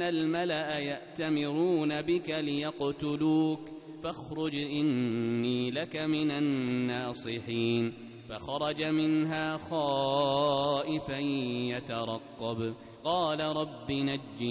الملأ يأتمرون بك ليقتلوك فاخرج إني لك من الناصحين. فخرج منها خائفا يترقب قال رب نجني